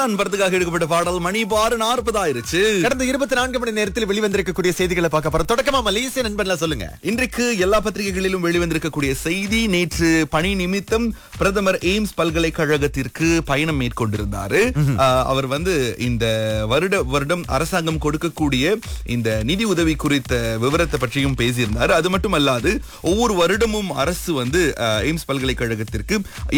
ரமலான் படத்துக்காக எடுக்கப்பட்ட பாடல் மணி 6:40 ஆயிருச்சு. கடந்த 24 மணி நேரத்தில் வெளிவந்திருக்கக்கூடிய செய்திகளை பார்க்க போறோம். தொடக்கமா மலேசிய நண்பன்ல சொல்லுங்க. இன்றைக்கு எல்லா பத்திரிகைகளிலும் வெளிவந்திருக்கக்கூடிய செய்தி, நேற்று பணி நிமித்தம் பிரதமர் எய்ம்ஸ் பல்கலைக்கழகத்திற்கு பயணம் மேற்கொண்டிருந்தாரு. அவர் இந்த வருடம் அரசாங்கம் கொடுக்கக்கூடிய இந்த நிதி உதவி குறித்த விவரத்தை பற்றியும் பேசியிருந்தார். அது மட்டுமல்லாது ஒவ்வொரு வருடமும் அரசு எய்ம்ஸ் பல்கலைக்கழகத்திற்கு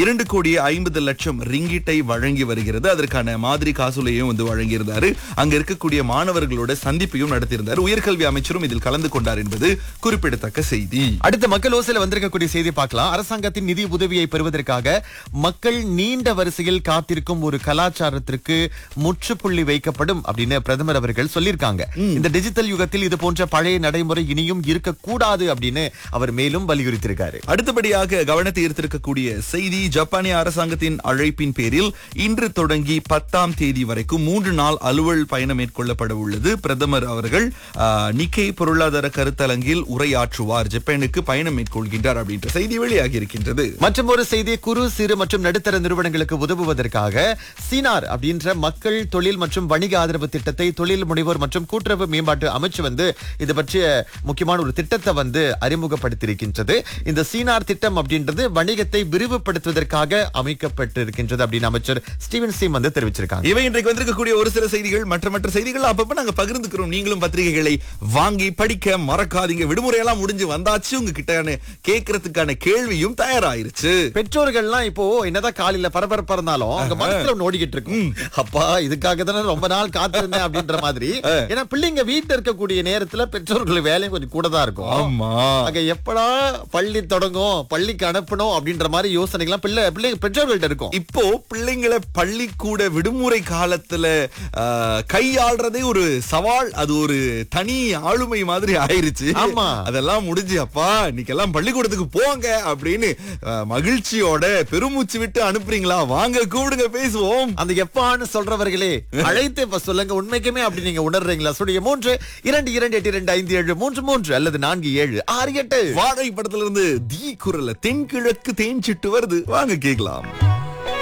2,50,00,000 ரிங்கிட்டை வழங்கி வருகிறது. அதற்கான மாதிரி காசோலையும் வழங்கியிருந்தாரு. அங்க இருக்கக்கூடிய மாணவர்களோட சந்திப்பையும் நடத்தியிருந்தார். உயர்கல்வி அமைச்சரும் இதில் கலந்து கொண்டார் என்பது குறிப்பிடத்தக்க செய்தி. அடுத்த மக்கள் ஓசையில வந்திருக்கக்கூடிய செய்தி பார்க்கலாம். அரசாங்கத்தின் நிதி உதவியை பெறுவதற்காக மக்கள் நீண்ட வரிசையில் காத்திருக்கும் ஒரு கலாச்சாரத்திற்கு முற்றுப்புள்ளி வைக்கப்படும் அப்படின்னு பிரதமர் அவர்கள் சொல்லியிருக்காங்க. இந்த டிஜிட்டல் யுகத்தில் இது போன்ற பழைய நடைமுறை இனியும் இருக்கக்கூடாது அப்படின்னு அவர் மேலும் வலியுறுத்தியிருக்காரு. அடுத்தபடியாக கவனத்தை ஈர்த்திருக்கக்கூடிய செய்தி, ஜப்பானிய அரசாங்கத்தின் அழைப்பின் பேரில் இன்று தொடங்கி 10ஆம் தேதி வரைக்கும் 3 நாள் அலுவல் பயணம் மேற்கொள்ளப்பட உள்ளது. பிரதமர் அவர்கள் நிக்கே பொருளாதார கருத்தரங்கில் உரையாற்றுவார். ஜப்பானுக்கு பயணம் மேற்கொள்கின்றார் அப்படின்ற செய்தி வெளியாகி இருக்கின்றது. மற்றும் ஒரு செய்தி, குறு சிறு மற்றும் நடுத்தர நிறுவனங்களுக்கு உதவுவதற்காக சீனார் அப்படின்ற மக்கள் தொழில் மற்றும் வணிக ஆதரவு திட்டத்தை தொழில் முனைவோர் மற்றும் கூட்டுறவு மேம்பாட்டு அமைச்சு இது பற்றிய முக்கியமான ஒரு திட்டத்தை அறிமுகப்படுத்தியிருக்கின்றது. இந்த சீனார் திட்டம் அப்படின்றது வணிகத்தை விரிவுபடுத்துவதற்காக அமைக்கப்பட்டிருக்கின்றது அப்படின்னு அமைச்சர் ஸ்டீவன் சீம் தெரிவிச்சிருக்காங்க. இவை இன்றைக்கு வந்திருக்கக்கூடிய ஒரு சில செய்திகள். மற்ற செய்திகள் அப்பப்ப நாங்க பகிர்ந்துக்கிறோம். நீங்களும் பத்திரிகைகளை வாங்கி படிக்க மறக்காதீங்க. விடுமுறையெல்லாம் முடிஞ்சு வந்தாச்சு. உங்ககிட்ட கேட்கறதுக்கான கேள்வியும் தயாராயிருச்சு. பெற்றோர்கள்லாம் இப்போ என்னதான் காலையில பரபரப்பா இருந்தாலும் அங்க மனசுல ஓடிக்கிட்டு இருக்கும், அப்பா இதுக்காக தானே ரொம்ப நாள் காத்திருந்தேன் அப்படின்ற மாதிரி. ஏன்னா பிள்ளைங்க வீட்டுல இருக்கக்கூடிய நேரத்துல பெற்றோர்கள் வேலையும் கொஞ்சம் கூட தான் இருக்கும். ஆமா, அங்க எப்படா பள்ளி தொடங்கும், பள்ளிக்கு அனுப்பணும் அப்படின்ற மாதிரி யோசனைகள்லாம் பிள்ளைங்க பெற்றோர்கள்ட்ட இருக்கும். இப்போ பிள்ளைங்களை பள்ளிக்கூட விடுமுறை காலத்துல கையாள்றதே ஒரு சவால். அது ஒரு தனி ஆளுமை மாதிரி ஆயிருச்சு. ஆமா, அதெல்லாம் முடிஞ்சு அப்பா இன்னைக்கெல்லாம் பள்ளிக்கூடத்துக்கு போங்க அப்படின்னு மகிழ்ச்சியோட பெருமூச்சு விட்டு அனுப்புறீங்களா? வாங்க கூடுங்க பேசுவோம். அந்த எப்பான்னு சொல்றவர்களே அழைத்து இப்ப சொல்லுங்க. உண்மைக்குமே அப்படி நீங்க உணர்றீங்களா? 3 அல்லது 4768. வாழை படத்துல இருந்து தி குரல்ல தென்கிழக்கு தேஞ்சிட்டு வருது. வாங்க கேக்கலாம்.